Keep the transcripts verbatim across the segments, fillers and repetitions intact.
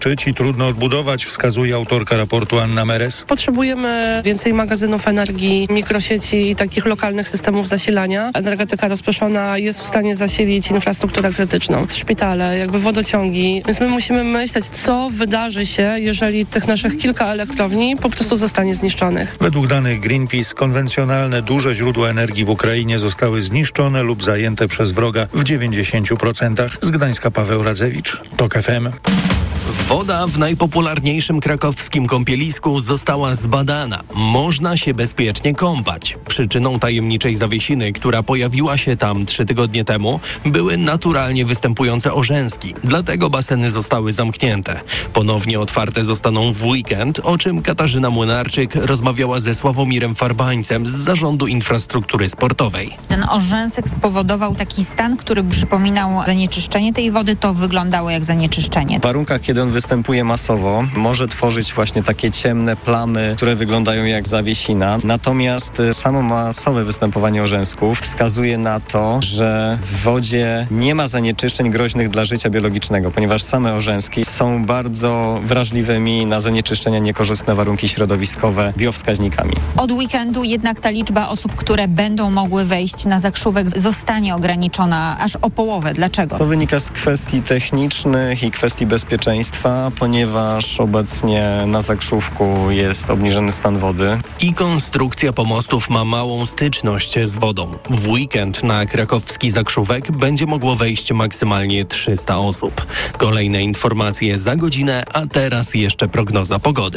dostarczyć i trudno odbudować, wskazuje autorka raportu Anna Meres. Potrzebujemy więcej magazynów energii, mikrosieci i takich lokalnych systemów zasilania. Energetyka rozproszona jest w stanie zasilić infrastrukturę krytyczną, szpitale, jakby wodociągi. Więc my musimy myśleć, co wydarzy się, jeżeli tych naszych kilka elektrowni po prostu zostanie zniszczonych. Według danych Greenpeace konwencjonalne duże źródła energii w Ukrainie zostały zniszczone lub zajęte przez wroga w dziewięćdziesięciu procentach. Z Gdańska Paweł Radzewicz, TOK F M. Woda w najpopularniejszym krakowskim kąpielisku została zbadana. Można się bezpiecznie kąpać. Przyczyną tajemniczej zawiesiny, która pojawiła się tam trzy tygodnie temu, były naturalnie występujące orzęski. Dlatego baseny zostały zamknięte. Ponownie otwarte zostaną w weekend, o czym Katarzyna Młynarczyk rozmawiała ze Sławomirem Farbańcem z Zarządu Infrastruktury Sportowej. Ten orzęsek spowodował taki stan, który przypominał zanieczyszczenie tej wody. To wyglądało jak zanieczyszczenie. W warunkach, kiedy on występuje masowo, może tworzyć właśnie takie ciemne plamy, które wyglądają jak zawiesina. Natomiast samo masowe występowanie orzęsków wskazuje na to, że w wodzie nie ma zanieczyszczeń groźnych dla życia biologicznego, ponieważ same orzęski są bardzo wrażliwymi na zanieczyszczenia, niekorzystne warunki środowiskowe biowskaźnikami. Od weekendu jednak ta liczba osób, które będą mogły wejść na Zakrzówek, zostanie ograniczona aż o połowę. Dlaczego? To wynika z kwestii technicznych i kwestii bezpieczeństwa, ponieważ obecnie na Zakrzówku jest obniżony stan wody. I konstrukcja pomostów ma małą styczność z wodą. W weekend na krakowski Zakrzówek będzie mogło wejść maksymalnie trzysta osób. Kolejne informacje za godzinę, a teraz jeszcze prognoza pogody.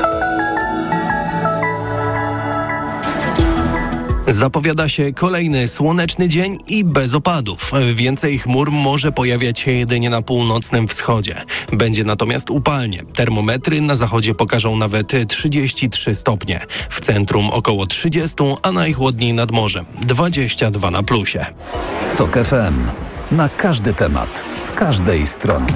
Zapowiada się kolejny słoneczny dzień i bez opadów. Więcej chmur może pojawiać się jedynie na północnym wschodzie. Będzie natomiast upalnie. Termometry na zachodzie pokażą nawet trzydzieści trzy stopnie. W centrum około trzydzieści, a najchłodniej nad morzem dwadzieścia dwa na plusie. TOK F M. Na każdy temat, z każdej strony.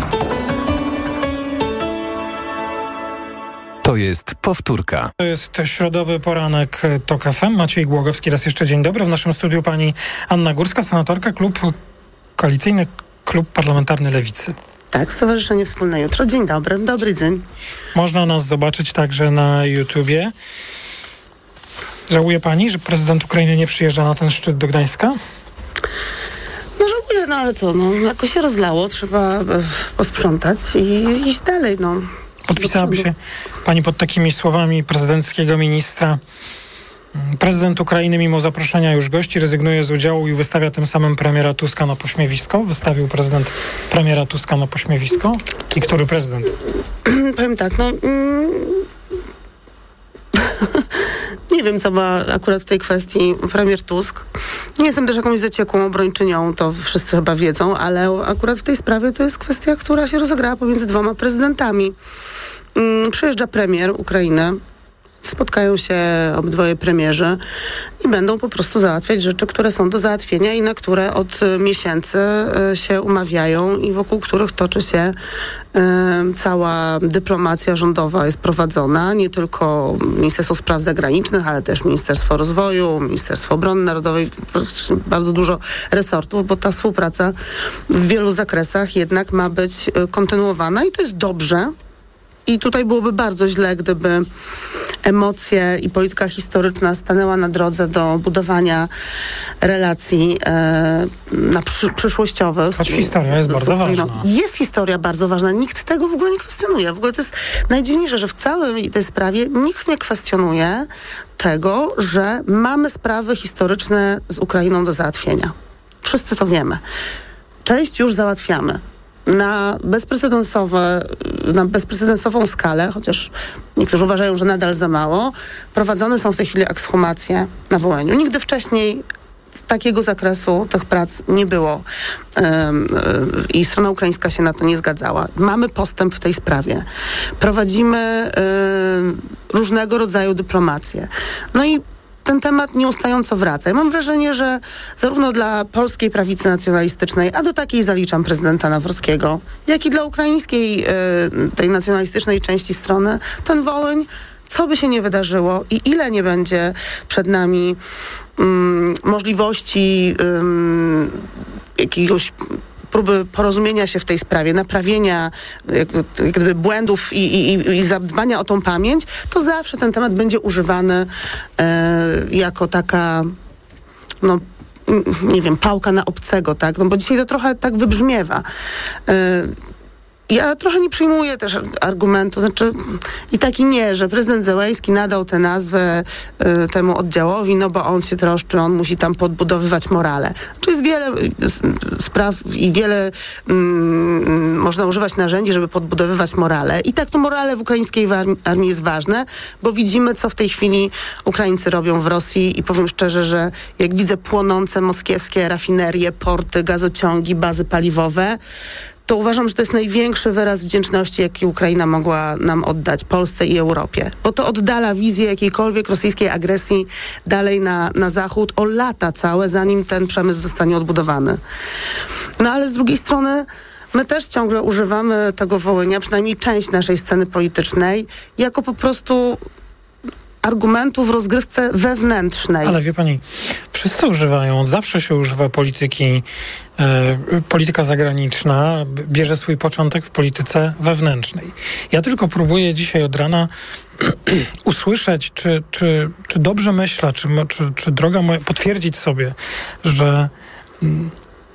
To jest powtórka. To jest środowy poranek TOK F M. Maciej Głogowski, raz jeszcze dzień dobry. W naszym studiu pani Anna Górska, senatorka, klub koalicyjny, klub parlamentarny Lewicy. Tak, Stowarzyszenie Wspólne Jutro. Dzień dobry, dobry dzień. Można nas zobaczyć także na YouTubie. Żałuje pani, że prezydent Ukrainy nie przyjeżdża na ten szczyt do Gdańska? No żałuję, no ale co, no jakoś się rozlało, trzeba posprzątać i iść dalej, no. Podpisałaby się pani pod takimi słowami prezydenckiego ministra? Prezydent Ukrainy mimo zaproszenia już gości rezygnuje z udziału i wystawia tym samym premiera Tuska na pośmiewisko. Wystawił prezydent premiera Tuska na pośmiewisko. I który prezydent? Powiem tak, no... Mm, nie wiem, co ma akurat w tej kwestii premier Tusk. Nie jestem też jakąś zaciekłą obrończynią, to wszyscy chyba wiedzą, ale akurat w tej sprawie to jest kwestia, która się rozegrała pomiędzy dwoma prezydentami. Mm, przyjeżdża premier Ukrainy, spotkają się obydwoje premierzy i będą po prostu załatwiać rzeczy, które są do załatwienia i na które od miesięcy się umawiają i wokół których toczy się y, cała dyplomacja rządowa jest prowadzona. Nie tylko Ministerstwo Spraw Zagranicznych, ale też Ministerstwo Rozwoju, Ministerstwo Obrony Narodowej, bardzo dużo resortów, bo ta współpraca w wielu zakresach jednak ma być kontynuowana i to jest dobrze. I tutaj byłoby bardzo źle, gdyby emocje i polityka historyczna stanęła na drodze do budowania relacji e, na przy, przyszłościowych. Choć historia jest bardzo ważna. Jest historia bardzo ważna. Nikt tego w ogóle nie kwestionuje. W ogóle to jest najdziwniejsze, że w całej tej sprawie nikt nie kwestionuje tego, że mamy sprawy historyczne z Ukrainą do załatwienia. Wszyscy to wiemy. Część już załatwiamy. Na bezprecedensowe, na bezprecedensową skalę, chociaż niektórzy uważają, że nadal za mało, prowadzone są w tej chwili ekshumacje na Wołyniu. Nigdy wcześniej takiego zakresu tych prac nie było um, i strona ukraińska się na to nie zgadzała. Mamy postęp w tej sprawie. Prowadzimy um, różnego rodzaju dyplomację. No i ten temat nieustająco wraca. Ja mam wrażenie, że zarówno dla polskiej prawicy nacjonalistycznej, a do takiej zaliczam prezydenta Nawrockiego, jak i dla ukraińskiej y, tej nacjonalistycznej części strony, ten Wołyń, co by się nie wydarzyło i ile nie będzie przed nami um, możliwości um, jakiegoś próby porozumienia się w tej sprawie, naprawienia jak, jak gdyby błędów i, i, i zadbania o tą pamięć, to zawsze ten temat będzie używany e, jako taka, no nie wiem, pałka na obcego, tak? No bo dzisiaj to trochę tak wybrzmiewa. E, Ja trochę nie przyjmuję też argumentu, znaczy i tak i nie, że prezydent Zełenski nadał tę nazwę y, temu oddziałowi, no bo on się troszczy, on musi tam podbudowywać morale. Tu jest wiele y, spraw i wiele y, można używać narzędzi, żeby podbudowywać morale. I tak to morale w ukraińskiej armii, armii jest ważne, bo widzimy, co w tej chwili Ukraińcy robią w Rosji i powiem szczerze, że jak widzę płonące moskiewskie rafinerie, porty, gazociągi, bazy paliwowe, to uważam, że to jest największy wyraz wdzięczności, jaki Ukraina mogła nam oddać, Polsce i Europie. Bo to oddala wizję jakiejkolwiek rosyjskiej agresji dalej na, na zachód o lata całe, zanim ten przemysł zostanie odbudowany. No ale z drugiej strony my też ciągle używamy tego Wołynia, przynajmniej część naszej sceny politycznej, jako po prostu argumentu w rozgrywce wewnętrznej. Ale wie pani, wszyscy używają, zawsze się używa polityki, e, polityka zagraniczna bierze swój początek w polityce wewnętrznej. Ja tylko próbuję dzisiaj od rana usłyszeć, czy, czy, czy dobrze myślę, czy, czy, czy droga moja, potwierdzić sobie, że m,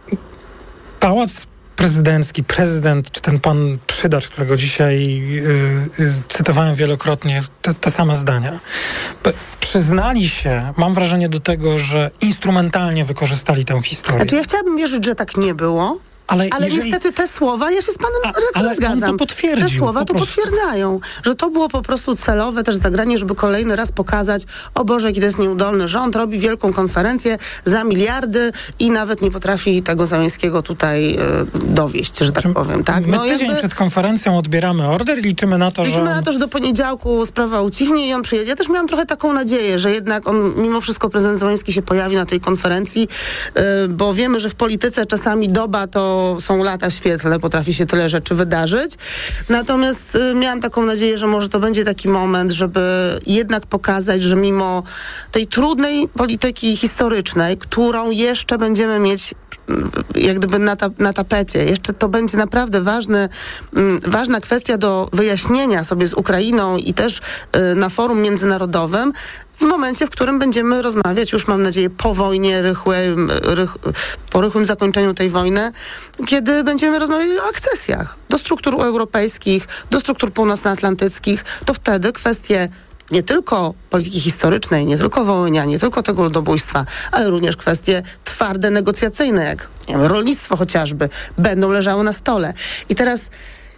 pałac prezydencki, prezydent, czy ten pan Przydacz, którego dzisiaj y, y, cytowałem wielokrotnie, te, te same zdania, P- przyznali się, mam wrażenie, do tego, że instrumentalnie wykorzystali tę historię. Znaczy ja chciałabym wierzyć, że tak nie było. Ale, ale jeżeli... niestety te słowa, ja się z panem redaktorem zgadzam. On to potwierdził, te słowa po to prostu potwierdzają, że to było po prostu celowe też zagranie, żeby kolejny raz pokazać, o Boże, jaki to jest nieudolny rząd, robi wielką konferencję za miliardy i nawet nie potrafi tego Zełenskiego tutaj y, dowieść, że tak Czym powiem. Tak? My no, tydzień jakby... przed konferencją odbieramy order i liczymy na to, liczymy że... Liczymy na to, że do poniedziałku sprawa ucichnie i on przyjedzie. Ja też miałam trochę taką nadzieję, że jednak on, mimo wszystko prezydent Zełenski się pojawi na tej konferencji, y, bo wiemy, że w polityce czasami doba to są lata świetlne, potrafi się tyle rzeczy wydarzyć. Natomiast y, miałam taką nadzieję, że może to będzie taki moment, żeby jednak pokazać, że mimo tej trudnej polityki historycznej, którą jeszcze będziemy mieć y, jak gdyby na, ta, na tapecie, jeszcze to będzie naprawdę ważny, y, ważna kwestia do wyjaśnienia sobie z Ukrainą i też y, na forum międzynarodowym, w momencie, w którym będziemy rozmawiać, już mam nadzieję po wojnie, rychłym, rych, po rychłym zakończeniu tej wojny, kiedy będziemy rozmawiać o akcesjach do struktur europejskich, do struktur północnoatlantyckich, to wtedy kwestie nie tylko polityki historycznej, nie tylko Wołynia, nie tylko tego ludobójstwa, ale również kwestie twarde, negocjacyjne, jak nie wiem, rolnictwo chociażby, będą leżały na stole. I teraz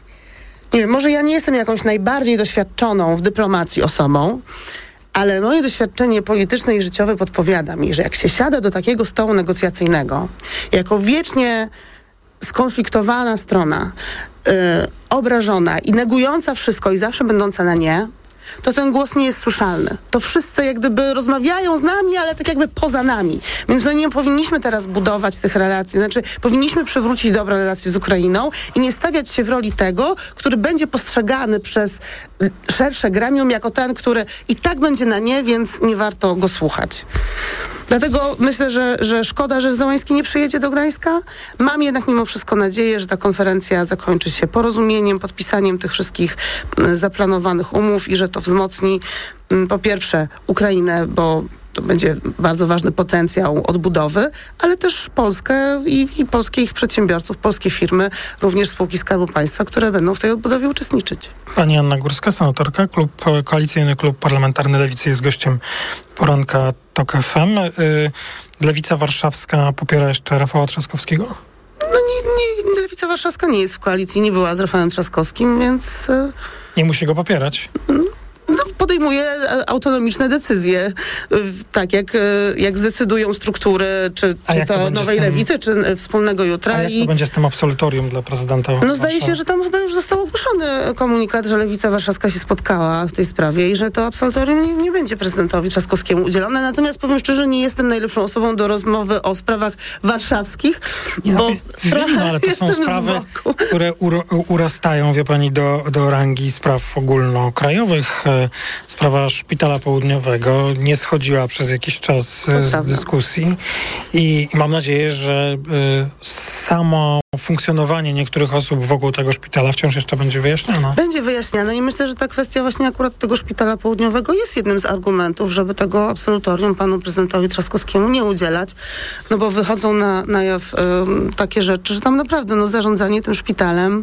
nie wiem, może ja nie jestem jakąś najbardziej doświadczoną w dyplomacji osobą, ale moje doświadczenie polityczne i życiowe podpowiada mi, że jak się siada do takiego stołu negocjacyjnego, jako wiecznie skonfliktowana strona, yy, obrażona i negująca wszystko i zawsze będąca na nie, to ten głos nie jest słyszalny. To wszyscy jak gdyby rozmawiają z nami, ale tak jakby poza nami. Więc my nie powinniśmy teraz budować tych relacji. Znaczy, powinniśmy przywrócić dobre relacje z Ukrainą i nie stawiać się w roli tego, który będzie postrzegany przez szersze gremium jako ten, który i tak będzie na nie, więc nie warto go słuchać. Dlatego myślę, że, że szkoda, że Zełenski nie przyjedzie do Gdańska. Mam jednak mimo wszystko nadzieję, że ta konferencja zakończy się porozumieniem, podpisaniem tych wszystkich zaplanowanych umów i że to wzmocni po pierwsze Ukrainę, bo to będzie bardzo ważny potencjał odbudowy, ale też Polskę i, i polskich przedsiębiorców, polskie firmy, również spółki Skarbu Państwa, które będą w tej odbudowie uczestniczyć. Pani Anna Górska, senatorka, klub, Koalicyjny Klub Parlamentarny Lewicy jest gościem poranka TOK F M. Lewica Warszawska popiera jeszcze Rafała Trzaskowskiego? No nie, nie, Lewica Warszawska nie jest w koalicji, nie była z Rafałem Trzaskowskim, więc... Nie musi go popierać? No, podejmuje autonomiczne decyzje, tak jak, jak zdecydują struktury, czy, czy to, to Nowej tym, Lewicy, czy Wspólnego Jutra. A jak to I, będzie z tym absolutorium dla prezydenta? No zdaje Warszawy? się, że tam chyba już został ogłoszony komunikat, że Lewica Warszawska się spotkała w tej sprawie i że to absolutorium nie, nie będzie prezydentowi Trzaskowskiemu udzielone. Natomiast powiem szczerze, nie jestem najlepszą osobą do rozmowy o sprawach warszawskich, ja bo wiem, no, ale to są sprawy, które ur, urastają, wie pani, do, do rangi spraw ogólnokrajowych. że sprawa szpitala południowego nie schodziła przez jakiś czas z, z dyskusji i, i mam nadzieję, że y, samo funkcjonowanie niektórych osób wokół tego szpitala wciąż jeszcze będzie wyjaśnione. Będzie wyjaśniane i myślę, że ta kwestia właśnie akurat tego szpitala południowego jest jednym z argumentów, żeby tego absolutorium panu prezydentowi Trzaskowskiemu nie udzielać, no bo wychodzą na, na jaw y, takie rzeczy, że tam naprawdę no, zarządzanie tym szpitalem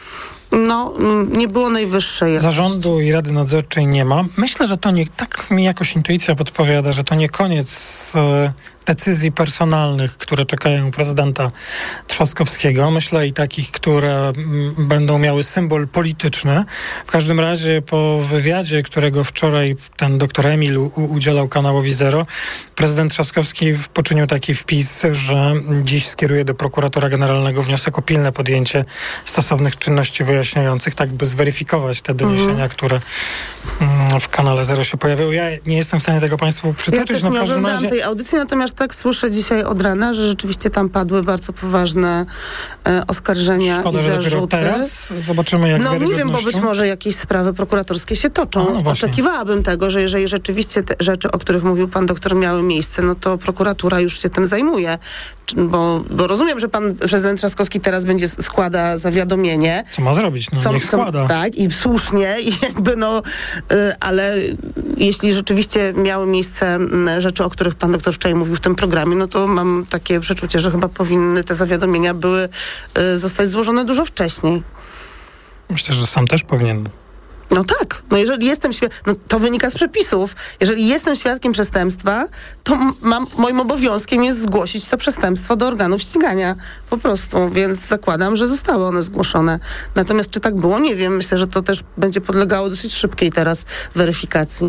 no, nie było najwyższej jakości. Zarządu i Rady Nadzorczej nie ma. Myślę, że to nie, tak mi jakoś intuicja podpowiada, że to nie koniec e, decyzji personalnych, które czekają prezydenta Trzaskowskiego. Myślę i takich, które m, będą miały symbol polityczny. W każdym razie po wywiadzie, którego wczoraj ten doktor Emil u, udzielał kanałowi Zero, prezydent Trzaskowski poczynił taki wpis, że dziś skieruje do prokuratora generalnego wniosek o pilne podjęcie stosownych czynności wyjaśniających, tak by zweryfikować te doniesienia, mm. które mm, w kanale Zero się pojawiały. Ja nie jestem w stanie tego państwu przytoczyć. Ja też no, nie w każdym oglądałam razie... tej audycji, natomiast tak słyszę dzisiaj od rana, że rzeczywiście tam padły bardzo poważne e, oskarżenia Szkoda, i że dopiero zarzuty. teraz zobaczymy, jak No z nie wiem, bo być wiarygodnością. może jakieś sprawy prokuratorskie się toczą. A, no właśnie. Oczekiwałabym tego, że jeżeli rzeczywiście te rzeczy, o których mówił pan doktor, miały miejsce, no to prokuratura już się tym zajmuje. Bo, bo rozumiem, że pan prezydent Trzaskowski teraz będzie składa zawiadomienie. Co ma zrobić? No, co, niech składa. Co, tak, i słusznie, i jakby no, y, ale jeśli rzeczywiście miały miejsce y, rzeczy, o których pan doktor wczoraj mówił w tym programie, no to mam takie przeczucie, że chyba powinny te zawiadomienia były y, zostać złożone dużo wcześniej. Myślę, że sam też powinien. No tak, no jeżeli jestem świadkiem, no to wynika z przepisów. Jeżeli jestem świadkiem przestępstwa, to m- mam, moim obowiązkiem jest zgłosić to przestępstwo do organów ścigania. Po prostu, więc zakładam, że zostały one zgłoszone. Natomiast czy tak było? Nie wiem. Myślę, że to też będzie podlegało dosyć szybkiej teraz weryfikacji.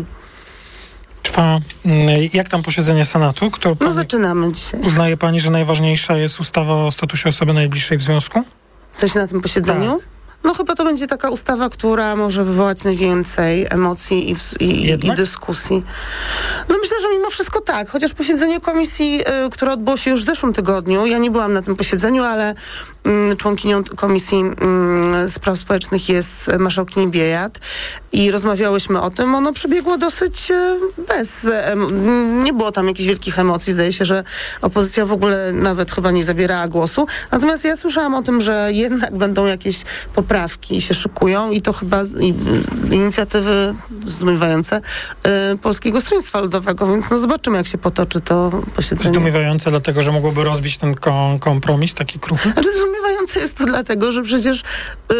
Trwa, jak tam posiedzenie Senatu? Które No zaczynamy dzisiaj. Uznaje pani, że najważniejsza jest ustawa o statusie osoby najbliższej w związku? Coś na tym posiedzeniu? Tak. No chyba to będzie taka ustawa, która może wywołać najwięcej emocji i, i, i dyskusji. No myślę, że mimo wszystko tak. Chociaż posiedzenie komisji, y, które odbyło się już w zeszłym tygodniu, ja nie byłam na tym posiedzeniu, ale y, członkinią Komisji y, Spraw Społecznych jest marszałkini Biejat i rozmawiałyśmy o tym. Ono przebiegło dosyć y, bez... Y, nie było tam jakichś wielkich emocji. Zdaje się, że opozycja w ogóle nawet chyba nie zabierała głosu. Natomiast ja słyszałam o tym, że jednak będą jakieś poprawki się szykują i to chyba z, i, z inicjatywy zdumiewające y, Polskiego Stronnictwa Ludowego, więc no zobaczymy, jak się potoczy to posiedzenie. Zdumiewające dlatego, że mogłoby rozbić ten kom- kompromis, taki kruchy? Znaczy zdumiewające jest to dlatego, że przecież y,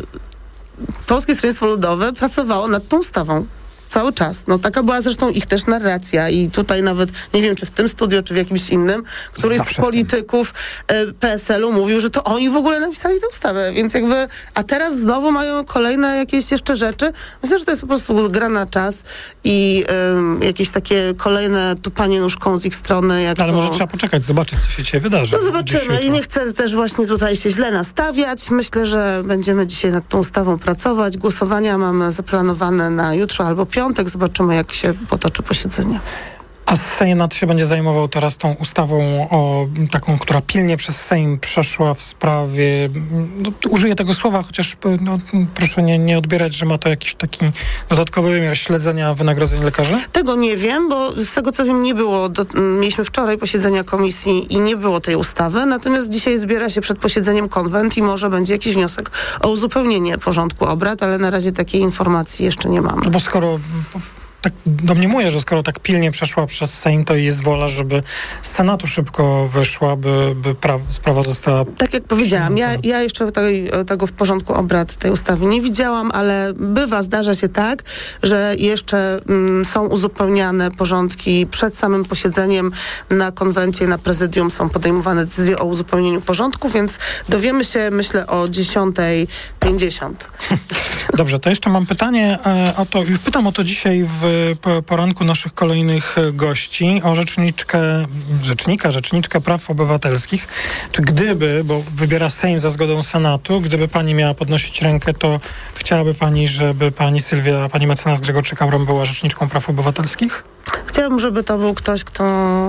Polskie Stronnictwo Ludowe pracowało nad tą ustawą. Cały czas. No taka była zresztą ich też narracja i tutaj nawet, nie wiem, czy w tym studiu, czy w jakimś innym, któryś Zawsze z polityków y, P S L u mówił, że to oni w ogóle napisali tę ustawę, więc jakby, a teraz znowu mają kolejne jakieś jeszcze rzeczy. Myślę, że to jest po prostu gra na czas i y, jakieś takie kolejne tupanie nóżką z ich strony. Jak Ale to... może trzeba poczekać, zobaczyć, co się dzisiaj wydarzy. No zobaczymy i nie chcę też właśnie tutaj się źle nastawiać. Myślę, że będziemy dzisiaj nad tą ustawą pracować. Głosowania mamy zaplanowane na jutro albo piątek. Zobaczymy, jak się potoczy posiedzenie. A Senat się będzie zajmował teraz tą ustawą o taką, która pilnie przez Sejm przeszła w sprawie, no, użyję tego słowa, chociaż no, proszę nie, nie odbierać, że ma to jakiś taki dodatkowy wymiar śledzenia wynagrodzeń lekarzy? Tego nie wiem, bo z tego co wiem nie było, do, mieliśmy wczoraj posiedzenia komisji i nie było tej ustawy, natomiast dzisiaj zbiera się przed posiedzeniem konwent i może będzie jakiś wniosek o uzupełnienie porządku obrad, ale na razie takiej informacji jeszcze nie mamy. No bo skoro... Tak domniemuję, że skoro tak pilnie przeszła przez Sejm, to jest wola, żeby z Senatu szybko wyszła, by, by pra- sprawa została... Tak jak powiedziałam, ja, ja jeszcze tej, tego w porządku obrad tej ustawy nie widziałam, ale bywa, zdarza się tak, że jeszcze mm, są uzupełniane porządki przed samym posiedzeniem na konwencie, na prezydium są podejmowane decyzje o uzupełnieniu porządku, więc dowiemy się, myślę, o dziesiąta pięćdziesiąt. Dobrze, to jeszcze mam pytanie e, o to, już pytam o to dzisiaj w poranku naszych kolejnych gości, o rzeczniczkę, rzecznika, rzeczniczkę praw obywatelskich. Czy gdyby, bo wybiera Sejm za zgodą Senatu, gdyby pani miała podnosić rękę, to chciałaby pani, żeby pani Sylwia, pani mecenas Grzegorczyk-Auron była rzeczniczką praw obywatelskich? Chciałabym, żeby to był ktoś, kto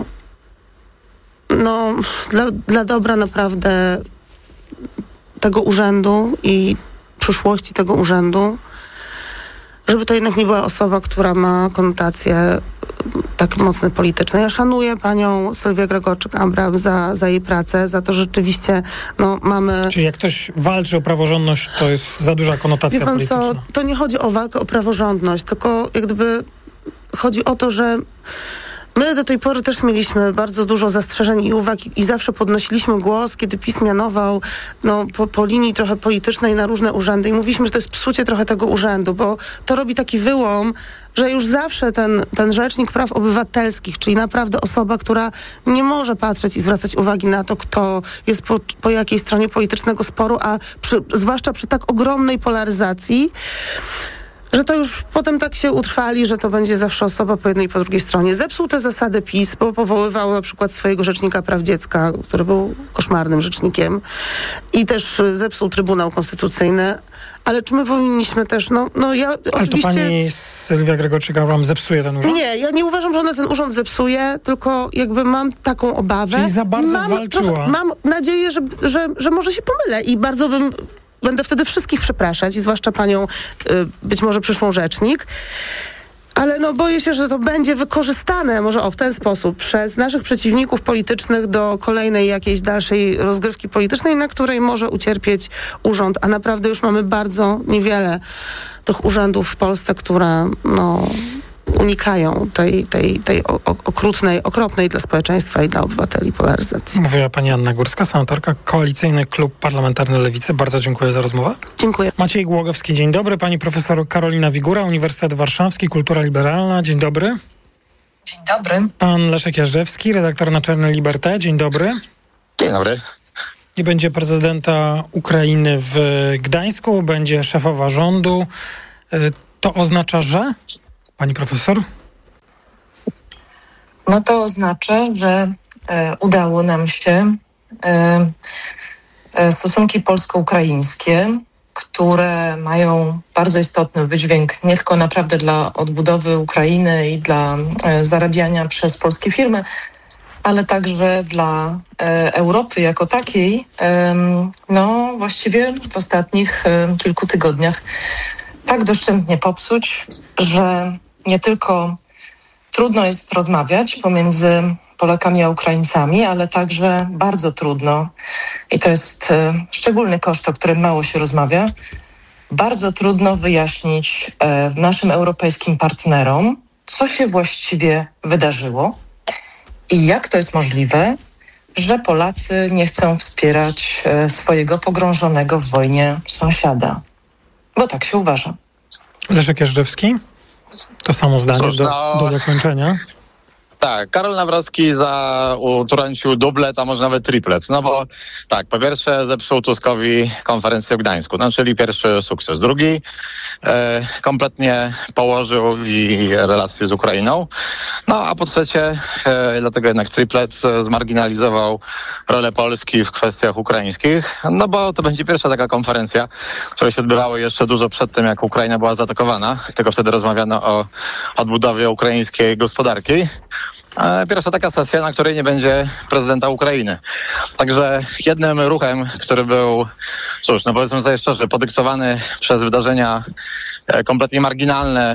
no, dla, dla dobra naprawdę tego urzędu i przyszłości tego urzędu żeby to jednak nie była osoba, która ma konotacje tak mocno polityczne. Ja szanuję panią Sylwię Gregorczyk-Abram za, za jej pracę, za to, że rzeczywiście no, mamy... Czyli jak ktoś walczy o praworządność, to jest za duża konotacja Wie pan polityczna. co, to nie chodzi o walkę o praworządność, tylko jak gdyby chodzi o to, że my do tej pory też mieliśmy bardzo dużo zastrzeżeń i uwag i zawsze podnosiliśmy głos, kiedy PiS mianował no, po, po linii trochę politycznej na różne urzędy i mówiliśmy, że to jest psucie trochę tego urzędu, bo to robi taki wyłom, że już zawsze ten, ten Rzecznik Praw Obywatelskich, czyli naprawdę osoba, która nie może patrzeć i zwracać uwagi na to, kto jest po, po jakiej stronie politycznego sporu, a przy, zwłaszcza przy tak ogromnej polaryzacji, że to już potem tak się utrwali, że to będzie zawsze osoba po jednej i po drugiej stronie. Zepsuł te zasady PiS, bo powoływał na przykład swojego Rzecznika Praw Dziecka, który był koszmarnym rzecznikiem i też zepsuł Trybunał Konstytucyjny. Ale czy my powinniśmy też, no, no ja Ale oczywiście... to pani Sylwia Gregorczyk-Abram zepsuje ten urząd? Nie, ja nie uważam, że ona ten urząd zepsuje, tylko jakby mam taką obawę. Czyli za bardzo mam, walczyła. trochę, mam nadzieję, że, że, że może się pomylę i bardzo bym... Będę wtedy wszystkich przepraszać, i zwłaszcza panią, y, być może przyszłą rzecznik. Ale no boję się, że to będzie wykorzystane może o w ten sposób przez naszych przeciwników politycznych do kolejnej jakiejś dalszej rozgrywki politycznej, na której może ucierpieć urząd. A naprawdę już mamy bardzo niewiele tych urzędów w Polsce, które no, unikają tej, tej, tej okrutnej, okropnej dla społeczeństwa i dla obywateli polaryzacji. Mówiła pani Anna Górska, senatorka, Koalicyjny Klub Parlamentarny Lewicy. Bardzo dziękuję za rozmowę. Dziękuję. Maciej Głogowski, dzień dobry. Pani profesor Karolina Wigura, Uniwersytet Warszawski, Kultura Liberalna. Dzień dobry. Dzień dobry. Pan Leszek Jażdżewski, redaktor naczelny Liberté. Dzień dobry. Dzień dobry. Nie będzie prezydenta Ukrainy w Gdańsku, będzie szefowa rządu. To oznacza, że... Pani profesor? No to oznacza, że e, udało nam się e, e, stosunki polsko-ukraińskie, które mają bardzo istotny wydźwięk nie tylko naprawdę dla odbudowy Ukrainy i dla e, zarabiania przez polskie firmy, ale także dla e, Europy jako takiej, e, no właściwie w ostatnich e, kilku tygodniach tak doszczętnie popsuć, że nie tylko trudno jest rozmawiać pomiędzy Polakami a Ukraińcami, ale także bardzo trudno, i to jest e, szczególny koszt, o którym mało się rozmawia, bardzo trudno wyjaśnić e, naszym europejskim partnerom, co się właściwie wydarzyło i jak to jest możliwe, że Polacy nie chcą wspierać e, swojego pogrążonego w wojnie sąsiada. Bo tak się uważa. Leszek Jażdżewski? To samo zdanie Cóż, do, no, do zakończenia. Tak, Karol Nawrocki za utrącił dublet, a może nawet triplet. No bo tak, po pierwsze zepsuł Tuskowi konferencję w Gdańsku, no czyli pierwszy sukces. Drugi e, kompletnie położył i relacje z Ukrainą. No a po trzecie, e, dlatego jednak triplet e, zmarginalizował rolę Polski w kwestiach ukraińskich. No bo to będzie pierwsza taka konferencja, która się odbywała jeszcze dużo przed tym, jak Ukraina była zaatakowana. Tylko wtedy rozmawiano o odbudowie ukraińskiej gospodarki. Pierwsza taka sesja, na której nie będzie prezydenta Ukrainy. Także jednym ruchem, który był, cóż, no powiedzmy sobie szczerze, podyktowany przez wydarzenia kompletnie marginalne,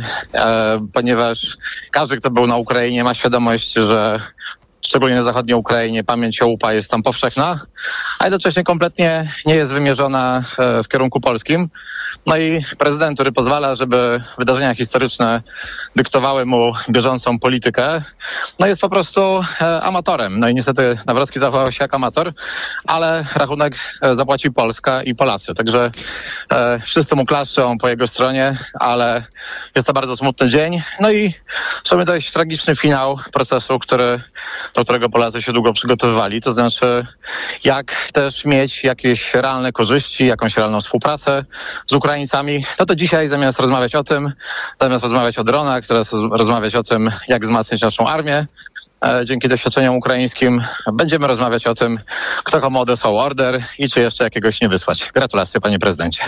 ponieważ każdy, kto był na Ukrainie, ma świadomość, że szczególnie na zachodniej Ukrainie pamięć o U P A jest tam powszechna, a jednocześnie kompletnie nie jest wymierzona w kierunku polskim. No i prezydent, który pozwala, żeby wydarzenia historyczne dyktowały mu bieżącą politykę, no jest po prostu e, amatorem. No i niestety Nawrocki zachował się jak amator, ale rachunek e, zapłaci Polska i Polacy. Także e, wszyscy mu klaszczą po jego stronie, ale jest to bardzo smutny dzień. No i w sumie dość tragiczny finał procesu, który, do którego Polacy się długo przygotowywali. To znaczy, jak też mieć jakieś realne korzyści, jakąś realną współpracę z Ukraińcami. No to dzisiaj zamiast rozmawiać o tym, zamiast rozmawiać o dronach, zamiast rozmawiać o tym, jak wzmacniać naszą armię, e, dzięki doświadczeniom ukraińskim, będziemy rozmawiać o tym, kto komu odesłał order i czy jeszcze jakiegoś nie wysłać. Gratulacje, panie prezydencie.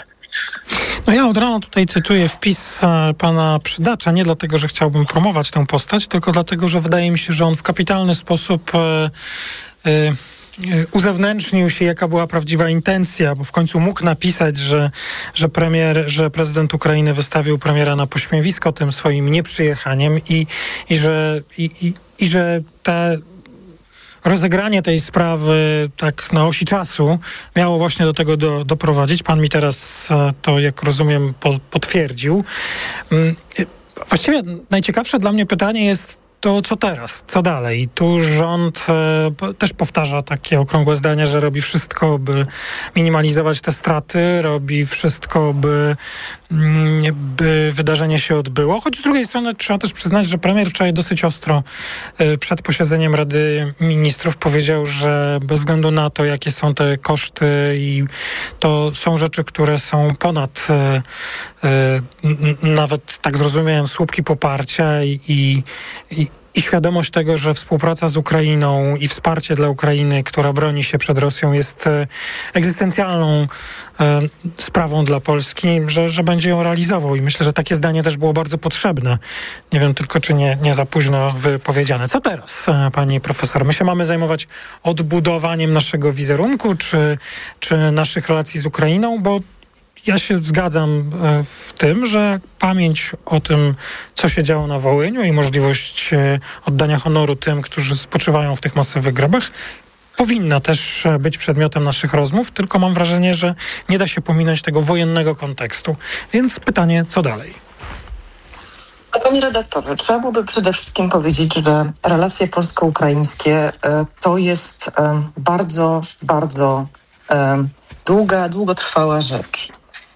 No ja od rana tutaj cytuję wpis e, pana Przydacza, nie dlatego, że chciałbym promować tę postać, tylko dlatego, że wydaje mi się, że on w kapitalny sposób e, e, uzewnętrznił się, jaka była prawdziwa intencja, bo w końcu mógł napisać, że, że premier, że prezydent Ukrainy wystawił premiera na pośmiewisko tym swoim nieprzyjechaniem i, i że i, i, i że te rozegranie tej sprawy tak na osi czasu miało właśnie do tego do, doprowadzić. Pan mi teraz to, jak rozumiem, po, potwierdził. Właściwie najciekawsze dla mnie pytanie jest to, co teraz, co dalej. I tu rząd e, też powtarza takie okrągłe zdania, że robi wszystko, by minimalizować te straty, robi wszystko, by, mm, by wydarzenie się odbyło. Choć z drugiej strony trzeba też przyznać, że premier wczoraj dosyć ostro e, przed posiedzeniem Rady Ministrów powiedział, że bez względu na to, jakie są te koszty i to są rzeczy, które są ponad e, e, n- nawet, tak zrozumiałem, słupki poparcia i, i, i I świadomość tego, że współpraca z Ukrainą i wsparcie dla Ukrainy, która broni się przed Rosją, jest egzystencjalną e, sprawą dla Polski, że, że będzie ją realizował. I myślę, że takie zdanie też było bardzo potrzebne. Nie wiem tylko, czy nie, nie za późno wypowiedziane. Co teraz, pani profesor? My się mamy zajmować odbudowaniem naszego wizerunku, czy, czy naszych relacji z Ukrainą, bo ja się zgadzam w tym, że pamięć o tym, co się działo na Wołyniu i możliwość oddania honoru tym, którzy spoczywają w tych masowych grobach, powinna też być przedmiotem naszych rozmów, tylko mam wrażenie, że nie da się pominąć tego wojennego kontekstu. Więc pytanie, co dalej? A panie redaktorze, trzeba byłoby przede wszystkim powiedzieć, że relacje polsko-ukraińskie to jest bardzo, bardzo długa, długotrwała rzecz.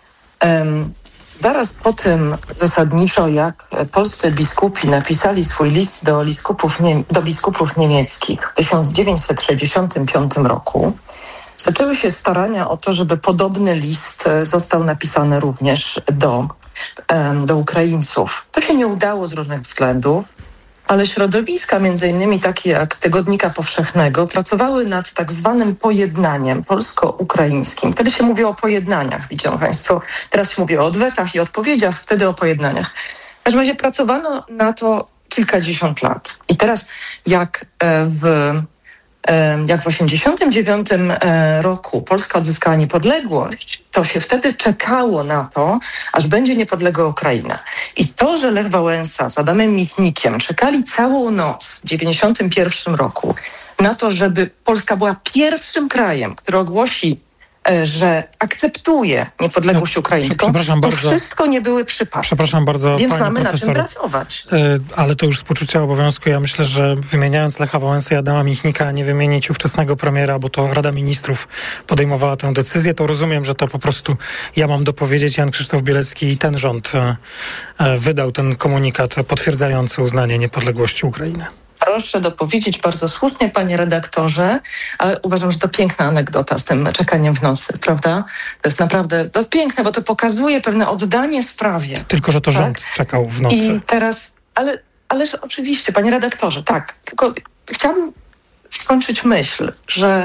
Zaraz po tym zasadniczo, jak polscy biskupi napisali swój list do biskupów, nie, do biskupów niemieckich w tysiąc dziewięćset sześćdziesiątym piątym roku, zaczęły się starania o to, żeby podobny list został napisany również do, do Ukraińców. To się nie udało z różnych względów, ale środowiska, między innymi takie jak Tygodnika Powszechnego, pracowały nad tak zwanym pojednaniem polsko-ukraińskim. Wtedy się mówi o pojednaniach, widzą państwo. Teraz się mówi o odwetach i odpowiedziach, wtedy o pojednaniach. W każdym razie pracowano na to kilkadziesiąt lat. I teraz jak w Jak w osiemdziesiątym dziewiątym roku Polska odzyskała niepodległość, to się wtedy czekało na to, aż będzie niepodległa Ukraina. I to, że Lech Wałęsa z Adamem Michnikiem czekali całą noc w dziewięćdziesiątym pierwszym roku na to, żeby Polska była pierwszym krajem, który ogłosi, że akceptuje niepodległość ukraińską, Przepraszam to bardzo. wszystko nie były przypadki. Przepraszam bardzo, Więc pani mamy profesor, na czym pracować. Ale to już z poczucia obowiązku. Ja myślę, że wymieniając Lecha Wałęsę i Adama Michnika, nie wymienić ówczesnego premiera, bo to Rada Ministrów podejmowała tę decyzję, to rozumiem, że to po prostu ja mam dopowiedzieć. Jan Krzysztof Bielecki i ten rząd wydał ten komunikat potwierdzający uznanie niepodległości Ukrainy. Proszę dopowiedzieć, bardzo słusznie, panie redaktorze, ale uważam, że to piękna anegdota z tym czekaniem w nocy, prawda? To jest naprawdę to piękne, bo to pokazuje pewne oddanie sprawie. Tylko, że to tak? rząd czekał w nocy. I teraz, ale, ależ oczywiście, panie redaktorze, tak, tylko chciałabym skończyć myśl, że,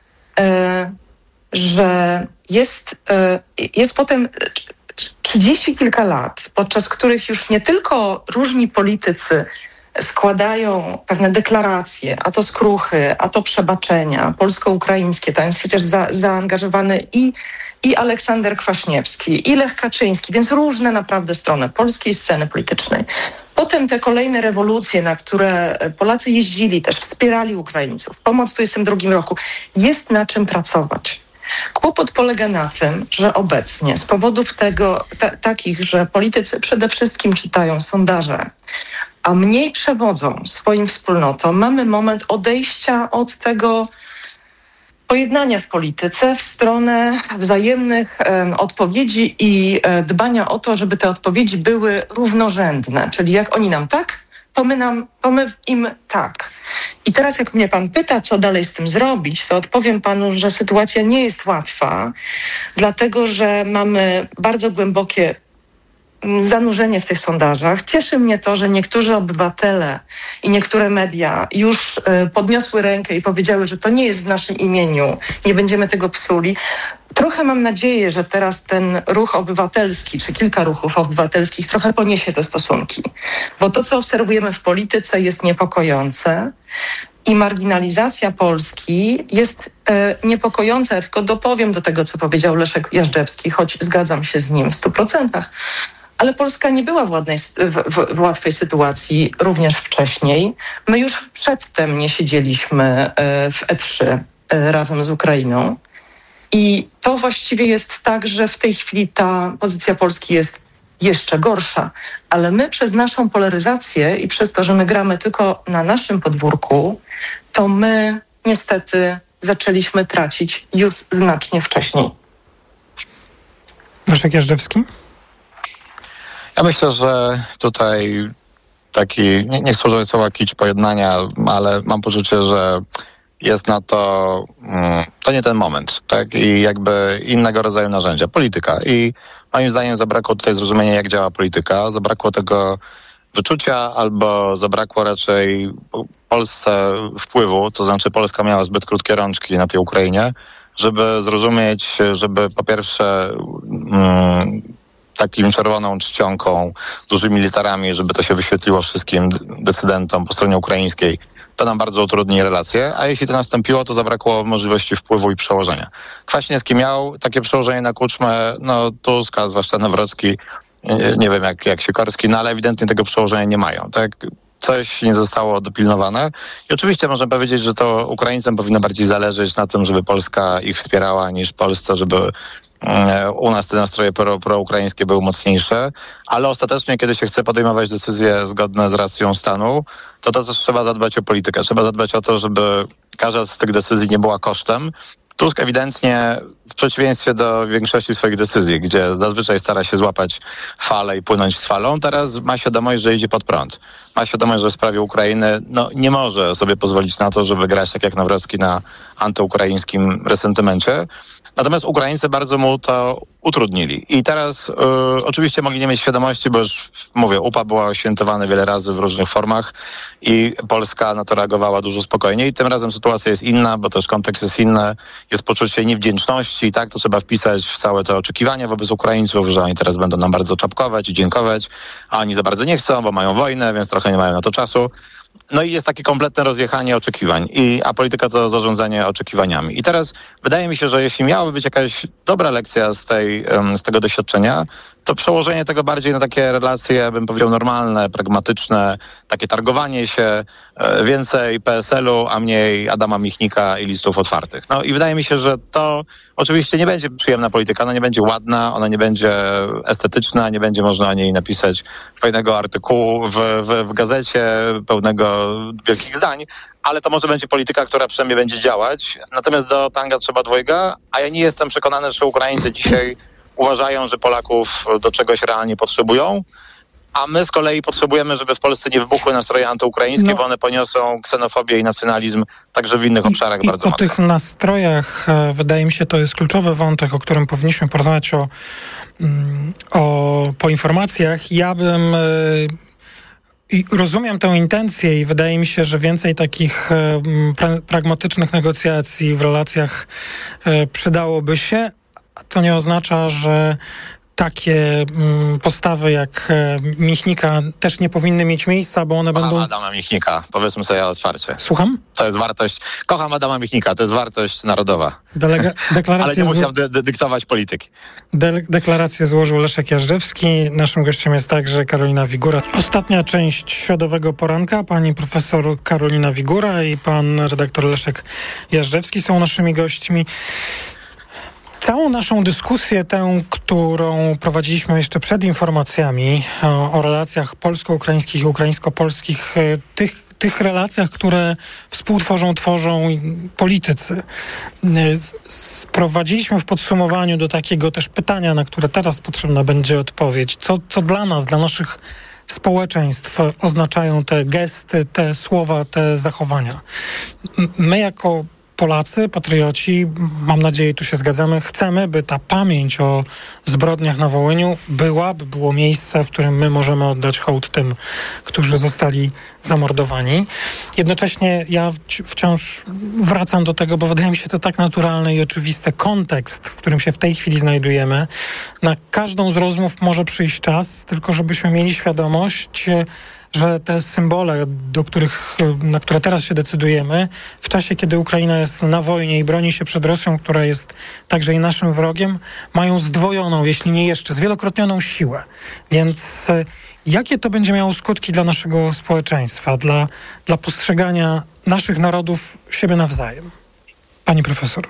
e, że jest, e, jest potem trzydzieści kilka lat, podczas których już nie tylko różni politycy składają pewne deklaracje, a to skruchy, a to przebaczenia polsko-ukraińskie, tam jest przecież za, zaangażowany i, i Aleksander Kwaśniewski, i Lech Kaczyński, więc różne naprawdę strony polskiej sceny politycznej. Potem te kolejne rewolucje, na które Polacy jeździli, też wspierali Ukraińców, pomoc w dwudziestym drugim roku, jest na czym pracować. Kłopot polega na tym, że obecnie z powodów tego ta, takich, że politycy przede wszystkim czytają sondaże, a mniej przewodzą swoim wspólnotom, mamy moment odejścia od tego pojednania w polityce w stronę wzajemnych e, odpowiedzi i e, dbania o to, żeby te odpowiedzi były równorzędne. Czyli jak oni nam tak, to my, nam, to my im tak. I teraz jak mnie pan pyta, co dalej z tym zrobić, to odpowiem panu, że sytuacja nie jest łatwa, dlatego że mamy bardzo głębokie zanurzenie w tych sondażach. Cieszy mnie to, że niektórzy obywatele i niektóre media już y, podniosły rękę i powiedziały, że to nie jest w naszym imieniu, nie będziemy tego psuli. Trochę mam nadzieję, że teraz ten ruch obywatelski, czy kilka ruchów obywatelskich trochę poniesie te stosunki. Bo to, co obserwujemy w polityce, jest niepokojące. i marginalizacja Polski jest e, niepokojąca. Ja tylko dopowiem do tego, co powiedział Leszek Jażdżewski, choć zgadzam się z nim w stu procentach. Ale Polska nie była w, ładnej, w, w, w łatwej sytuacji również wcześniej. My już przedtem nie siedzieliśmy e, w E trzy e, razem z Ukrainą. I to właściwie jest tak, że w tej chwili ta pozycja Polski jest jeszcze gorsza, ale my przez naszą polaryzację i przez to, że my gramy tylko na naszym podwórku, to my niestety zaczęliśmy tracić już znacznie wcześniej. Leszek Jażdżewski? Ja myślę, że tutaj taki, nie, nie chcę używać słowa kicz pojednania, ale mam poczucie, że jest na to, to nie ten moment, tak? I jakby innego rodzaju narzędzia, polityka. I moim zdaniem zabrakło tutaj zrozumienia, jak działa polityka, zabrakło tego wyczucia, albo zabrakło raczej Polsce wpływu, to znaczy Polska miała zbyt krótkie rączki na tej Ukrainie, żeby zrozumieć, żeby po pierwsze mm, takim czerwoną czcionką, dużymi literami, żeby to się wyświetliło wszystkim decydentom po stronie ukraińskiej, to nam bardzo utrudni relacje, a jeśli to nastąpiło, to zabrakło możliwości wpływu i przełożenia. Kwaśniewski miał takie przełożenie na Kuczmę, no Tusk, a zwłaszcza Nawrocki, nie, nie wiem jak, jak Sikorski, no ale ewidentnie tego przełożenia nie mają, tak? Coś nie zostało dopilnowane i oczywiście można powiedzieć, że to Ukraińcom powinno bardziej zależeć na tym, żeby Polska ich wspierała, niż Polsce, żeby u nas te nastroje pro, proukraińskie były mocniejsze, ale ostatecznie, kiedy się chce podejmować decyzje zgodne z racją stanu, to to też trzeba zadbać o politykę. Trzeba zadbać o to, żeby każda z tych decyzji nie była kosztem. Tusk ewidentnie, w przeciwieństwie do większości swoich decyzji, gdzie zazwyczaj stara się złapać falę i płynąć z falą, teraz ma świadomość, że idzie pod prąd. Ma świadomość, że w sprawie Ukrainy no, nie może sobie pozwolić na to, żeby grać tak jak Nawrocki na antyukraińskim resentymencie. Natomiast Ukraińcy bardzo mu to utrudnili. I teraz y, oczywiście mogli nie mieć świadomości, bo już mówię, U P A była świętowana wiele razy w różnych formach i Polska na to reagowała dużo spokojniej. Tym razem sytuacja jest inna, bo też kontekst jest inny. Jest poczucie niewdzięczności i tak to trzeba wpisać w całe te oczekiwania wobec Ukraińców, że oni teraz będą nam bardzo czapkować i dziękować, a oni za bardzo nie chcą, bo mają wojnę, więc trochę nie mają na to czasu. No i jest takie kompletne rozjechanie oczekiwań, I, a polityka to zarządzanie oczekiwaniami. I teraz wydaje mi się, że jeśli miałaby być jakaś dobra lekcja z, tej, z tego doświadczenia, to przełożenie tego bardziej na takie relacje, bym powiedział, normalne, pragmatyczne, takie targowanie się, więcej P S L u, a mniej Adama Michnika i listów otwartych. No i wydaje mi się, że to oczywiście nie będzie przyjemna polityka, ona nie będzie ładna, ona nie będzie estetyczna, nie będzie można o niej napisać fajnego artykułu w, w, w gazecie pełnego wielkich zdań, ale to może będzie polityka, która przynajmniej będzie działać. Natomiast do tanga trzeba dwojga, a ja nie jestem przekonany, że Ukraińcy dzisiaj uważają, że Polaków do czegoś realnie potrzebują, a my z kolei potrzebujemy, żeby w Polsce nie wybuchły nastroje antyukraińskie, no, bo one poniosą ksenofobię i nacjonalizm także w innych I, obszarach i bardzo o mocno. Tych nastrojach, wydaje mi się, to jest kluczowy wątek, o którym powinniśmy porozmawiać o, o, po informacjach. Ja bym... I rozumiem tę intencję i wydaje mi się, że więcej takich pra- pragmatycznych negocjacji w relacjach przydałoby się. To nie oznacza, że takie mm, postawy jak e, Michnika też nie powinny mieć miejsca, bo one Kocham będą... Adama Michnika, powiedzmy sobie otwarcie. Słucham? To jest wartość... Kocham Adama Michnika, to jest wartość narodowa. Delega- deklarację Ale nie musiał z... dy- dy- dyktować polityki. De- deklarację złożył Leszek Jażdżewski. Naszym gościem jest także Karolina Wigóra. Ostatnia część Środowego Poranka. Pani profesor Karolina Wigóra i pan redaktor Leszek Jażdżewski są naszymi gośćmi. Całą naszą dyskusję, tę, którą prowadziliśmy jeszcze przed informacjami o, o relacjach polsko-ukraińskich i ukraińsko-polskich, tych, tych relacjach, które współtworzą, tworzą politycy, sprowadziliśmy w podsumowaniu do takiego też pytania, na które teraz potrzebna będzie odpowiedź. Co, co dla nas, dla naszych społeczeństw oznaczają te gesty, te słowa, te zachowania? My jako Polacy, patrioci, mam nadzieję, tu się zgadzamy, chcemy, by ta pamięć o zbrodniach na Wołyniu była, by było miejsce, w którym my możemy oddać hołd tym, którzy zostali zamordowani. Jednocześnie ja wciąż wracam do tego, bo wydaje mi się to tak naturalne i oczywiste. Kontekst, w którym się w tej chwili znajdujemy. Na każdą z rozmów może przyjść czas, tylko żebyśmy mieli świadomość, że te symbole, do których, na które teraz się decydujemy, w czasie, kiedy Ukraina jest na wojnie i broni się przed Rosją, która jest także i naszym wrogiem, mają zdwojoną, jeśli nie jeszcze, zwielokrotnioną siłę. Więc jakie to będzie miało skutki dla naszego społeczeństwa, dla, dla postrzegania naszych narodów siebie nawzajem? Pani profesor.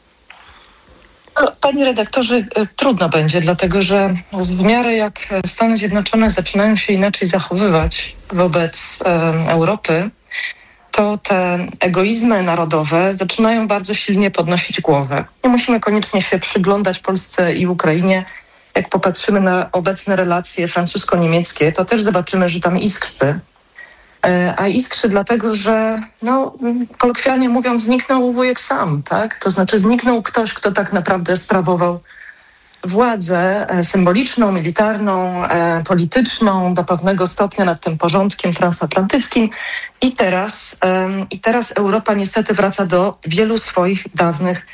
Panie redaktorze, trudno będzie, dlatego że w miarę jak Stany Zjednoczone zaczynają się inaczej zachowywać wobec e, Europy, to te egoizmy narodowe zaczynają bardzo silnie podnosić głowę. Nie musimy koniecznie się przyglądać Polsce i Ukrainie. Jak popatrzymy na obecne relacje francusko-niemieckie, to też zobaczymy, że tam iskrzy. A iskrzy dlatego, że no, kolokwialnie mówiąc, zniknął wujek sam, tak? To znaczy zniknął ktoś, kto tak naprawdę sprawował władzę symboliczną, militarną, polityczną do pewnego stopnia nad tym porządkiem transatlantyckim i teraz, i teraz Europa niestety wraca do wielu swoich dawnych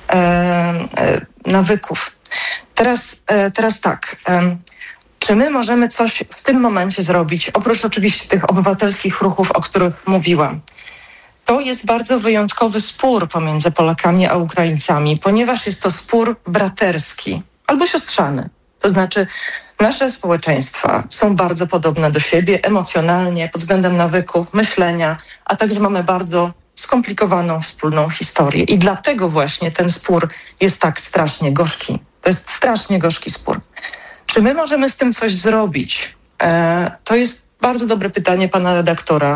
nawyków. Teraz, teraz tak... Czy my możemy coś w tym momencie zrobić, oprócz oczywiście tych obywatelskich ruchów, o których mówiłam? To jest bardzo wyjątkowy spór pomiędzy Polakami a Ukraińcami, ponieważ jest to spór braterski albo siostrzany. To znaczy nasze społeczeństwa są bardzo podobne do siebie emocjonalnie, pod względem nawyków, myślenia, a także mamy bardzo skomplikowaną wspólną historię. I dlatego właśnie ten spór jest tak strasznie gorzki. To jest strasznie gorzki spór. Czy my możemy z tym coś zrobić? E, to jest bardzo dobre pytanie pana redaktora.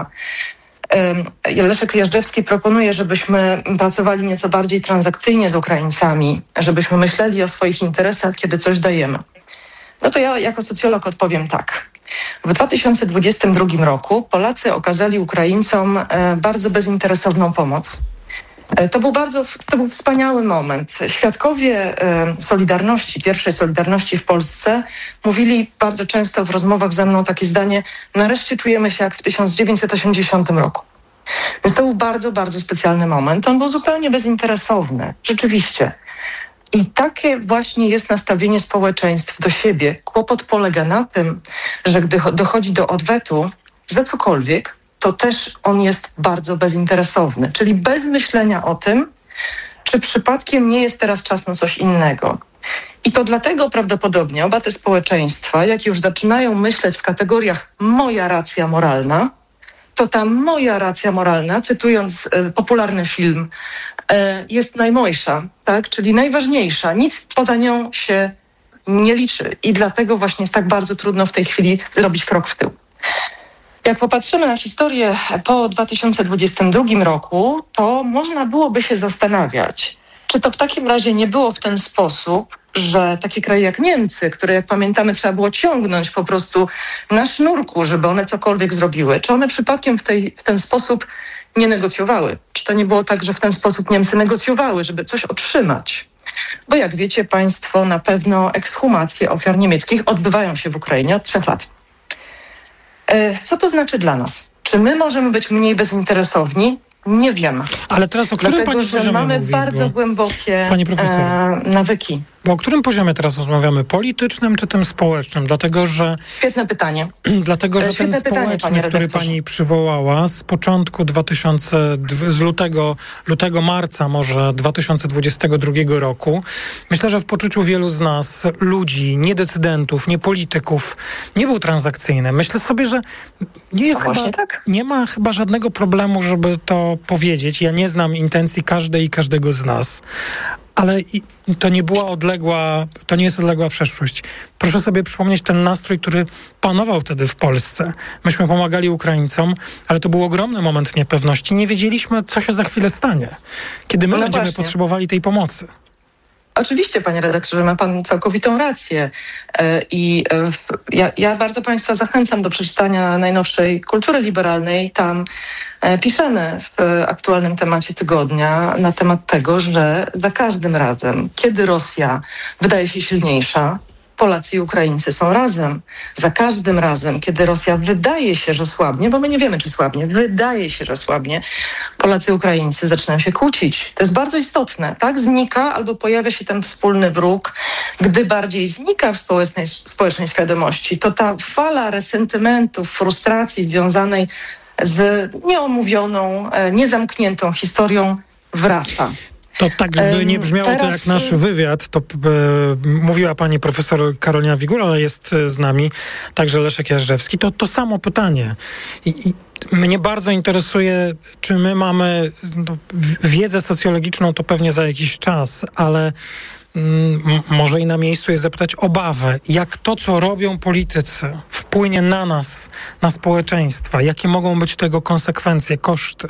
E, Leszek Jażdżewski proponuje, żebyśmy pracowali nieco bardziej transakcyjnie z Ukraińcami, żebyśmy myśleli o swoich interesach, kiedy coś dajemy. No to ja jako socjolog odpowiem tak. W dwa tysiące dwudziestym drugim roku Polacy okazali Ukraińcom e, bardzo bezinteresowną pomoc. To był bardzo, to był wspaniały moment. Świadkowie e, Solidarności, pierwszej Solidarności w Polsce mówili bardzo często w rozmowach ze mną takie zdanie: nareszcie czujemy się jak w tysiąc dziewięćset osiemdziesiątym roku. Więc to był bardzo, bardzo specjalny moment. On był zupełnie bezinteresowny, rzeczywiście. I takie właśnie jest nastawienie społeczeństw do siebie. Kłopot polega na tym, że gdy dochodzi do odwetu za cokolwiek, to też on jest bardzo bezinteresowny, czyli bez myślenia o tym, czy przypadkiem nie jest teraz czas na coś innego. I to dlatego prawdopodobnie oba te społeczeństwa, jak już zaczynają myśleć w kategoriach moja racja moralna, to ta moja racja moralna, cytując e, popularny film, e, jest najmojsza, tak? Czyli najważniejsza. Nic poza nią się nie liczy i dlatego właśnie jest tak bardzo trudno w tej chwili zrobić krok w tył. Jak popatrzymy na historię po dwa tysiące dwudziestym drugim roku, to można byłoby się zastanawiać, czy to w takim razie nie było w ten sposób, że takie kraje jak Niemcy, które jak pamiętamy trzeba było ciągnąć po prostu na sznurku, żeby one cokolwiek zrobiły, czy one przypadkiem w, tej, w ten sposób nie negocjowały? Czy to nie było tak, że w ten sposób Niemcy negocjowały, żeby coś otrzymać? Bo jak wiecie państwo, na pewno ekshumacje ofiar niemieckich odbywają się w Ukrainie od trzech lat. Co to znaczy dla nas? Czy my możemy być mniej bezinteresowni? Nie wiem. Ale teraz o którym Dlatego, pani że poziomie mamy mówi, bardzo bo... głębokie Pani profesor. e, nawyki. Bo o którym poziomie teraz rozmawiamy? Politycznym czy tym społecznym? Dlatego, że... Świetne pytanie. Dlatego, że Świetne ten pytanie, społeczny, który pani przywołała z początku dwa tysiące, z lutego, lutego, marca może dwa tysiące dwudziestego drugiego roku, myślę, że w poczuciu wielu z nas, ludzi, nie decydentów, nie polityków, nie był transakcyjny. Myślę sobie, że nie jest No chyba, tak. nie ma chyba żadnego problemu, żeby to powiedzieć. Ja nie znam intencji każdej i każdego z nas. Ale to nie była odległa, to nie jest odległa przeszłość. Proszę sobie przypomnieć ten nastrój, który panował wtedy w Polsce. Myśmy pomagali Ukraińcom, ale to był ogromny moment niepewności. Nie wiedzieliśmy, co się za chwilę stanie, kiedy my No będziemy właśnie. potrzebowali tej pomocy. Oczywiście, panie redaktorze, ma pan całkowitą rację. E, I e, ja, ja bardzo państwa zachęcam do przeczytania najnowszej Kultury Liberalnej. Tam e, piszemy w aktualnym temacie tygodnia na temat tego, że za każdym razem, kiedy Rosja wydaje się silniejsza, Polacy i Ukraińcy są razem. Za każdym razem, kiedy Rosja wydaje się, że słabnie, bo my nie wiemy, czy słabnie, wydaje się, że słabnie, Polacy i Ukraińcy zaczynają się kłócić. To jest bardzo istotne, tak? Znika albo pojawia się ten wspólny wróg. Gdy bardziej znika w społecznej, społecznej świadomości, to ta fala resentymentów, frustracji związanej z nieomówioną, niezamkniętą historią wraca. To tak, żeby nie brzmiało Teraz... to jak nasz wywiad, to e, mówiła pani profesor Karolina Wigura, ale jest z nami także Leszek Jażdżewski. To to samo pytanie. I, i mnie bardzo interesuje, czy my mamy no, wiedzę socjologiczną, to pewnie za jakiś czas, ale mm, może i na miejscu jest zapytać obawę, jak to, co robią politycy, wpłynie na nas, na społeczeństwa, jakie mogą być tego konsekwencje, koszty.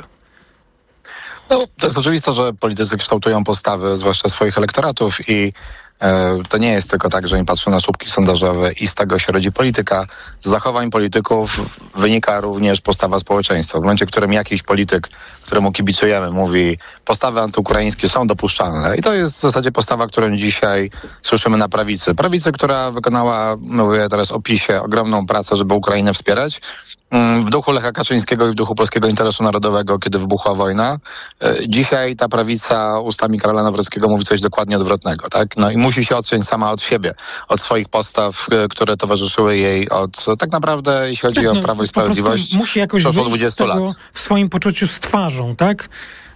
No, to jest oczywiste, że politycy kształtują postawy, zwłaszcza swoich elektoratów i e, to nie jest tylko tak, że oni patrzą na słupki sondażowe i z tego się rodzi polityka. Z zachowań polityków wynika również postawa społeczeństwa. W momencie, w którym jakiś polityk, któremu kibicujemy, mówi, postawy antyukraińskie są dopuszczalne i to jest w zasadzie postawa, którą dzisiaj słyszymy na prawicy. Prawicy, która wykonała, mówię teraz o PiSie, ogromną pracę, żeby Ukrainę wspierać. W duchu Lecha Kaczyńskiego i w duchu polskiego interesu narodowego, kiedy wybuchła wojna. Dzisiaj ta prawica ustami Karola Nawrockiego mówi coś dokładnie odwrotnego, tak? No i musi się odciąć sama od siebie, od swoich postaw, które towarzyszyły jej od, tak naprawdę, jeśli chodzi tak, no, o Prawo i Sprawiedliwość, musi jakoś to wyjść dwudziestu z tego lat. W swoim poczuciu z twarzą, tak?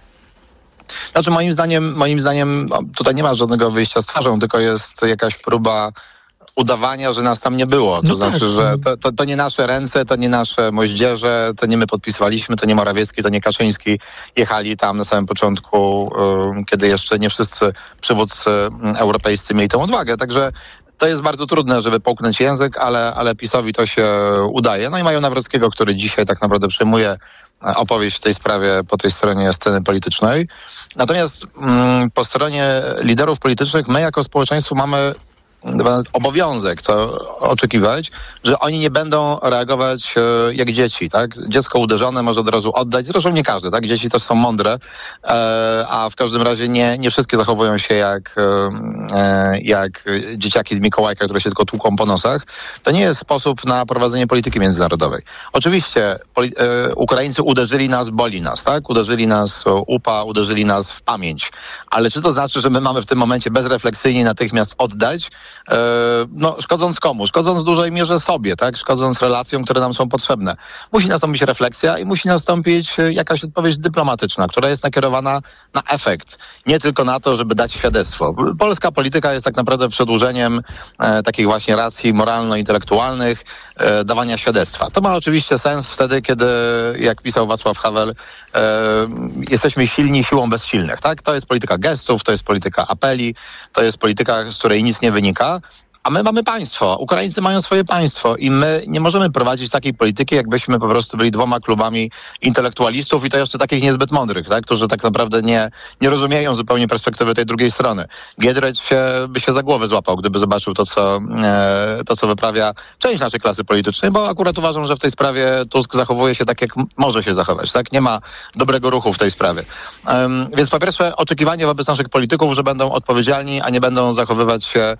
Znaczy moim zdaniem, moim zdaniem tutaj nie ma żadnego wyjścia z twarzą, tylko jest jakaś próba udawania, że nas tam nie było. To no znaczy, tak. że to, to, to nie nasze ręce, to nie nasze moździerze, to nie my podpisywaliśmy, to nie Morawiecki, to nie Kaczyński jechali tam na samym początku, um, kiedy jeszcze nie wszyscy przywódcy europejscy mieli tę odwagę. Także to jest bardzo trudne, żeby połknąć język, ale, ale PiS-owi to się udaje. No i mają Nawrockiego, który dzisiaj tak naprawdę przejmuje opowieść w tej sprawie po tej stronie sceny politycznej. Natomiast mm, po stronie liderów politycznych my jako społeczeństwo mamy obowiązek to oczekiwać, że oni nie będą reagować e, jak dzieci, tak? Dziecko uderzone może od razu oddać, zresztą nie każdy, tak? Dzieci też są mądre, e, a w każdym razie nie, nie wszystkie zachowują się jak, e, jak dzieciaki z Mikołajka, które się tylko tłuką po nosach. To nie jest sposób na prowadzenie polityki międzynarodowej. Oczywiście poli- e, Ukraińcy uderzyli nas, boli nas, tak? Uderzyli nas upa, uderzyli nas w pamięć. Ale czy to znaczy, że my mamy w tym momencie bezrefleksyjnie natychmiast oddać? No, szkodząc komu? Szkodząc w dużej mierze sobie, tak? Szkodząc relacjom, które nam są potrzebne. Musi nastąpić refleksja i musi nastąpić jakaś odpowiedź dyplomatyczna, która jest nakierowana na efekt. Nie tylko na to, żeby dać świadectwo. Polska polityka jest tak naprawdę przedłużeniem e, takich właśnie racji moralno-intelektualnych, e, dawania świadectwa. To ma oczywiście sens wtedy, kiedy, jak pisał Wacław Havel, e, jesteśmy silni siłą bezsilnych, tak? To jest polityka gestów, to jest polityka apeli, to jest polityka, z której nic nie wynika. A my mamy państwo, Ukraińcy mają swoje państwo i my nie możemy prowadzić takiej polityki, jakbyśmy po prostu byli dwoma klubami intelektualistów i to jeszcze takich niezbyt mądrych, tak? Którzy tak naprawdę nie, nie rozumieją zupełnie perspektywy tej drugiej strony. Giedroyć się, by się za głowę złapał, gdyby zobaczył to co, e, to, co wyprawia część naszej klasy politycznej, bo akurat uważam, że w tej sprawie Tusk zachowuje się tak, jak może się zachować, tak? Nie ma dobrego ruchu w tej sprawie. Um, więc po pierwsze oczekiwanie wobec naszych polityków, że będą odpowiedzialni, a nie będą zachowywać się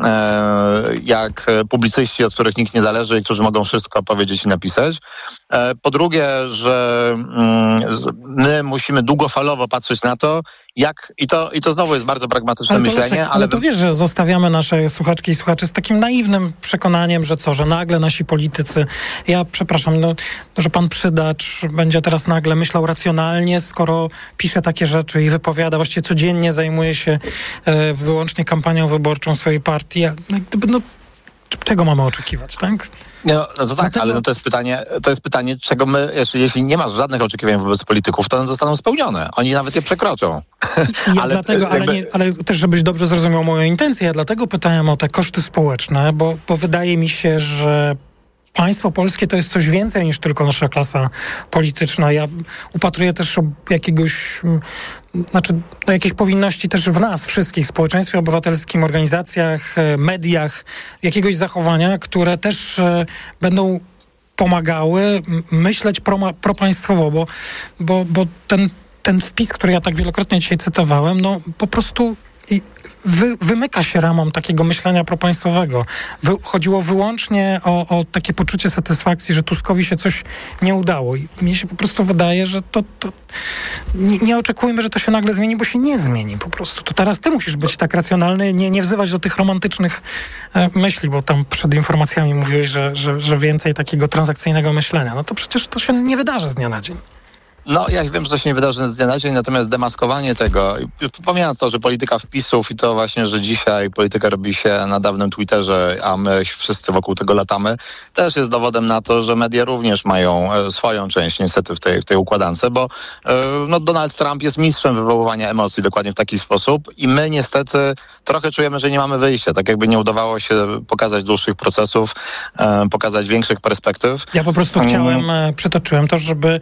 jak publicyści, od których nikt nie zależy i którzy mogą wszystko powiedzieć i napisać. Po drugie, że my musimy długofalowo patrzeć na to, jak, i to, i to znowu jest bardzo pragmatyczne ale myślenie, Leszek, ale... ale to wiesz, że zostawiamy nasze słuchaczki i słuchaczy z takim naiwnym przekonaniem, że co, że nagle nasi politycy, ja przepraszam, no, że pan Przydacz będzie teraz nagle myślał racjonalnie, skoro pisze takie rzeczy i wypowiada, właściwie codziennie zajmuje się e, wyłącznie kampanią wyborczą swojej partii. A, no, no, czego mamy oczekiwać, tak? No, no to tak, Dlatego... ale no to jest pytanie, to jest pytanie, czego my, jeśli, jeśli nie masz żadnych oczekiwań wobec polityków, to one zostaną spełnione. Oni nawet je przekroczą. Ja ale, dlatego, ale, jakby... nie, ale też, żebyś dobrze zrozumiał moją intencję, ja dlatego pytałem o te koszty społeczne, bo, bo wydaje mi się, że państwo polskie to jest coś więcej niż tylko nasza klasa polityczna. Ja upatruję też jakiegoś, znaczy no jakiejś powinności też w nas wszystkich, społeczeństwie obywatelskim, organizacjach, mediach, jakiegoś zachowania, które też e, będą pomagały myśleć pro, propaństwowo, bo, bo, bo ten, ten wpis, który ja tak wielokrotnie dzisiaj cytowałem, no po prostu i wy, wymyka się ramom takiego myślenia propaństwowego. Wy, chodziło wyłącznie o, o takie poczucie satysfakcji, że Tuskowi się coś nie udało. I mnie się po prostu wydaje, że to, to nie, nie oczekujmy, że to się nagle zmieni, bo się nie zmieni po prostu. To teraz ty musisz być tak racjonalny, nie, nie wzywać do tych romantycznych e, myśli, bo tam przed informacjami mówiłeś, że, że, że więcej takiego transakcyjnego myślenia. No to przecież to się nie wydarzy z dnia na dzień. No, ja wiem, że to się nie wydarzy z dnia na dzień, natomiast demaskowanie tego, pomijając to, że polityka wpisów i to właśnie, że dzisiaj polityka robi się na dawnym Twitterze, a my wszyscy wokół tego latamy, też jest dowodem na to, że media również mają swoją część niestety w tej, w tej układance, bo no, Donald Trump jest mistrzem wywoływania emocji dokładnie w taki sposób i my niestety trochę czujemy, że nie mamy wyjścia, tak jakby nie udawało się pokazać dłuższych procesów, pokazać większych perspektyw. Ja po prostu chciałem, um, przytoczyłem to, żeby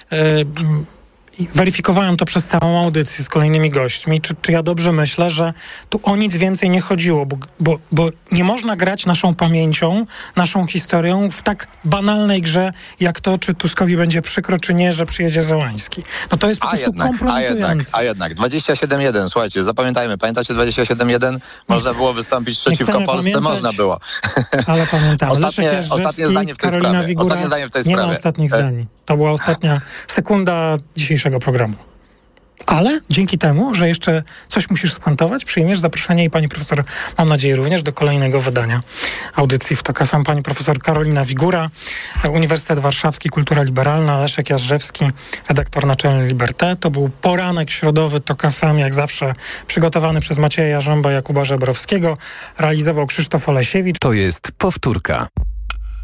i weryfikowałem to przez całą audycję z kolejnymi gośćmi, czy, czy ja dobrze myślę, że tu o nic więcej nie chodziło, bo, bo, bo nie można grać naszą pamięcią, naszą historią w tak banalnej grze, jak to, czy Tuskowi będzie przykro, czy nie, że przyjedzie Zełański. No to jest po a prostu jednak, kompromitujące. A jednak, a jednak, dwadzieścia siedem jeden, słuchajcie, zapamiętajmy, pamiętacie dwadzieścia siedem jeden? Można było wystąpić przeciwko Polsce, pamiętać, można było. Ale pamiętamy. Ostatnie, Leszek ostatnie zdanie w tej Karolina sprawie. Wigura, Ostatnie zdanie w tej nie sprawie. ma ostatnich zdań. To była ostatnia sekunda dzisiejszego programu. Ale dzięki temu, że jeszcze coś musisz spuentować, przyjmiesz zaproszenie i pani profesor, mam nadzieję również, do kolejnego wydania audycji w TOK F M. Pani profesor Karolina Wigura, Uniwersytet Warszawski, Kultura Liberalna, Leszek Jażdżewski, redaktor naczelny Liberté. To był poranek środowy TOK F M, jak zawsze przygotowany przez Macieja Jarząba, Jakuba Żebrowskiego. Realizował Krzysztof Olesiewicz. To jest powtórka.